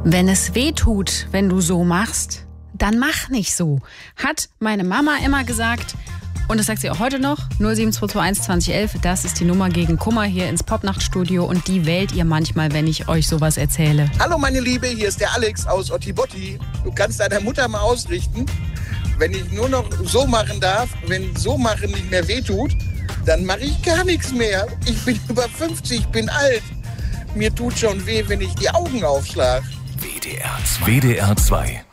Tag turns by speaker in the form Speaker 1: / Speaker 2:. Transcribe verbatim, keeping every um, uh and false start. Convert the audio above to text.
Speaker 1: Wenn es weh tut, wenn du so machst, dann mach nicht so. Hat meine Mama immer gesagt. Und das sagt sie auch heute noch. null sieben zwei zwei eins zwanzig elf, das ist die Nummer gegen Kummer hier ins Popnachtstudio. Und die wählt ihr manchmal, wenn ich euch sowas erzähle.
Speaker 2: Hallo meine Liebe, hier ist der Alex aus Ottibotti. Du kannst deiner Mutter mal ausrichten, wenn ich nur noch so machen darf, wenn so machen nicht mehr wehtut, dann mache ich gar nichts mehr. Ich bin über fünfzig, bin alt. Mir tut schon weh, wenn ich die Augen aufschlage.
Speaker 3: W D R zwei. W D R zwei.